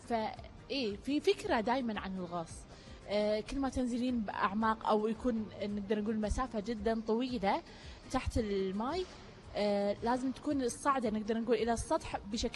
فإيه في فكرة دائما عن الغاص. كل ما تنزلين بأعماق أو يكون نقدر نقول مسافة جدا طويلة تحت الماء، لازم تكون الصعدة نقدر نقول إلى السطح بشكل